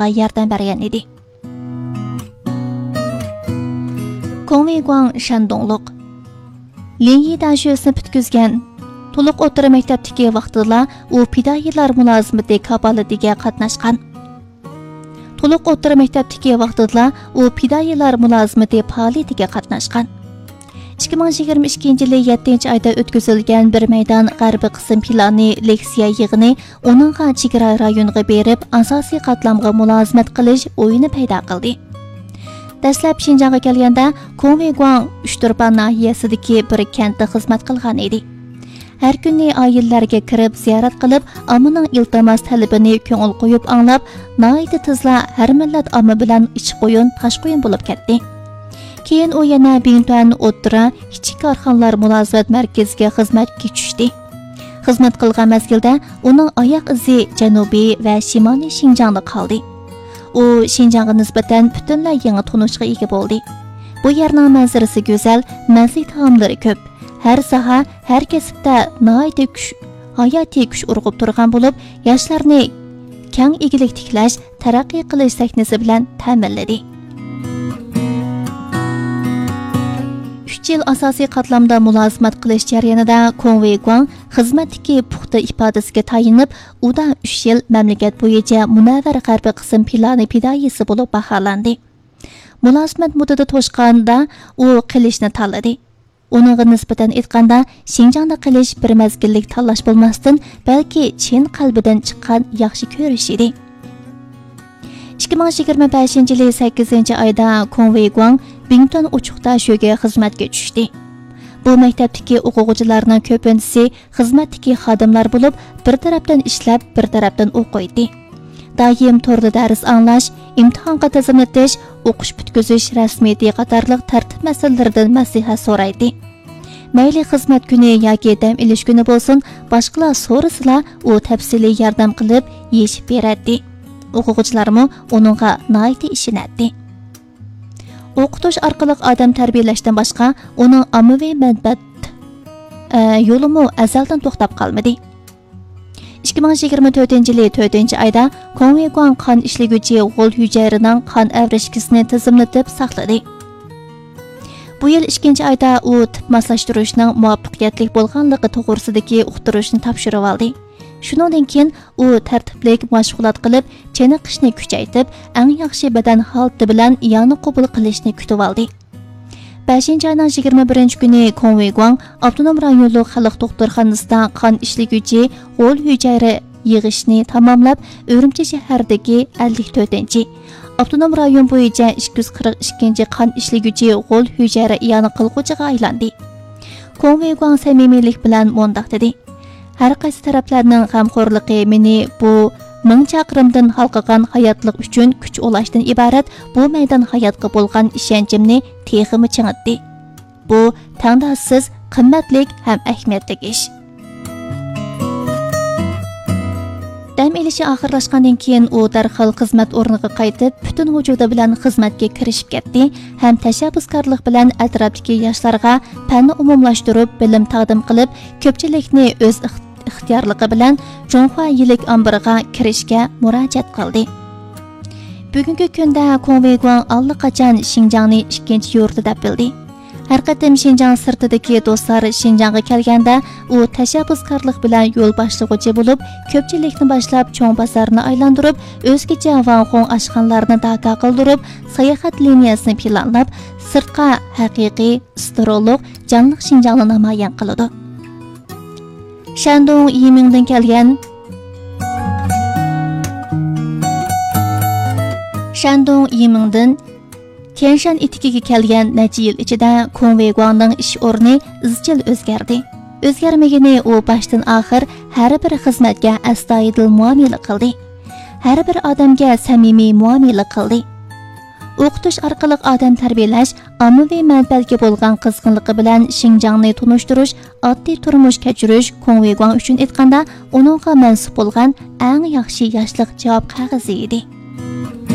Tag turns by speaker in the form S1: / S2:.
S1: qilishqa yordam bergan edi. Kongwei Guang Shandongluq Linyi dashiyosini bitkizgan to'liq o'rta maktabdagi vaqtida u fidoyilar mulozimati kapolatiga qatnashgan. To'liq o'rta maktabdagi vaqtida u fidoyilar mulozimati faoliyatiga qatnashgan. 2022 yili 7-oyda o'tkazilgan bir maydon g'arbiy qism plani leksiya yig'ini uningga chegara rayonga berib, asosiy qatlamga mulozimat qilish o'yini paydo qildi. Dastlab Xinjiangga kelganda Kongwei Guang Uchturpan nahiyasidagi bir kentda xizmat qilgan edi. Har kuni oilalarga kirib ziyorat qilib, ommaning iltimos talabini ko'ngil qo'yib anglab, nihoyat tezla har millat omma bilan ichi qo'yin, tash qo'yin bo'lib ketdi. Keyin u yana Bingtuan o'ttira kichik korxonalar mulozimat markaziga xizmatga tushdi. Xizmat qilgan mezgilda uning oyoq izi janubiy va shimoliy Xinjiangda qoldi. U Xinjiangga nisbatan butunlay yangi tunishga ega bo'ldi. Bu yerning manzarasi go'zal, mazali taomlari ko'p. Har soha, har kasbda hayotiy kuch urg'ib turgan bo'lib, yoshlarni keng egilik tiklash, taraqqiy qilish sahnasi bilan ta'minladi. 3 yil asosiy qatlamda mulozimat qilish jarayonida Kongwei Guang xizmatdagi puxta ifodasiga tayinib, uda 3 yil mamlakat bo'yicha munavvar g'arbiy qism plani fidoyisi bo'lib baholandi. Mulozimat muddati to'shqanda u qilishni tanladi. Uningga nisbatan aytganda, Xinjiangda qilish bir mazgillik tanlash bo'lmasdan, balki chin qalbidan chiqqan yaxshi ko'rish edi. 2025 yil 8-oyda Kongwei Guang Bingtuan uchuqda shuga xizmatga tushdi. Bu maktabdagi o'quvchilarning ko'pinchisi xizmatdagi xodimlar bo'lib, bir tarafdan ishlab, bir tarafdan o'qiydi. Doim to'rda dars anglash, imtihonga tizimlatish, o'qish bitkazish rasmiyati qatorliq tartib masalalaridan maslahat so'raydi. Mayli xizmat kuni yoki dam olish kuni bo'lsin, boshqalar so'rasila u tafsiliy yordam qilib yechib beradi. O'quvchilarmi uningga nihoyat ishonadi. O'qitish orqali odam tarbiyalashdan boshqa uning ommaviy manfaat yo'limi azaldan to'xtab qolmadi. 2024 yili 4-oyda Kongwei Guang qon ishliguvchi g'ol hujayraning qon avrashkisini tizimlatib saqladi. Bu yil 2-oyda u tip moslashtirishning muvaffaqiyatli bo'lganligi to'g'risidagi uqtirishni topshirib oldi. Shuningdek keyin u tartiblik mashg'ulot qilib, chiniqishni kuchaytirib, eng yaxshi badan holati bilan yoni qabul qilishni kutib oldi. 5-oyning 21-kuni Kongwei Guang avtonom rayonlik xalq doktorxonasida qon ishliguvchi g'ol hujayra yig'ishni tamomlab, Urumchi shahridagi 54-chi avtonom rayon bo'yicha 242-chi qon ishliguvchi g'ol hujayra yoni qilguvchiga aylandi. Kongwei Guang samimiylik bilan mundaq dedi: Har qaysi taraflarning g'amxo'rligi meni bu 1000 chaqirimdan halqagan hayotlik uchun kuch ulashdan iborat bu maydon hayotga bo'lgan ishonchimni teximi chingitdi. Bu tangdoshsiz, qimmatlik ham ahamiyatli ish. Dam olishi oxirlashgandan keyin u darhol xizmat o'rniga qaytib, butun vujudi bilan xizmatga kirishib ketdi, ham tashabbuskorlik bilan atrofdagi yoshlarga fanni umumlashtirib, bilim taqdim qilib, ko'pchilikni o'z ixtiyorligi bilan Jonghua yilik ombiriga kirishga murojaat qildi. Bugungi kunda Kongwei Guang allaqachon Xinjiangni ikkinchi yurti deb bildi. Har qatim Xinjiang sirtidagi do'stlar Xinjiangga kelganda, u tashabbuskorlik bilan yo'l boshlovchi bo'lib, ko'pchilikni boshlab cho'ng bozorni aylantirib, o'zgacha vanxong oshxonalarni daka qildirib, sayohat liniyasini planlab, sirtqa haqiqiy, istiroliq, jonli Xinjiangni namoyon qiladi. Shandong Yimingdan kelgan Shandong Yimingdan Tianshan etikiga kelgan necha yil ichida Kongwei Guangning ish o'rni izchil o'zgardi. O'zgarmagani u boshdan oxir har bir xizmatga astoydil muomala qildi. Har bir odamga samimiy muomala qildi. O'qitish orqali odam tarbiyalash, ommaviy manfaatga bo'lgan qizg'inligi bilan Xinjiangni tunishtirish, oddiy turmush kechirish Kongwei Guang uchun aytganda, uningga mansub bo'lgan eng yaxshi yoshlik javob qog'ozi edi.